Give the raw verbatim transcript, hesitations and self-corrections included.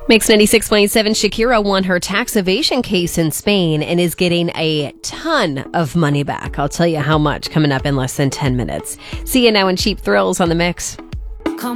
Mix ninety-six point seven, Shakira won her tax evasion case in Spain and is getting a ton of money back. I'll tell you how much coming up in less than ten minutes. See you now in Cheap Thrills on the Mix.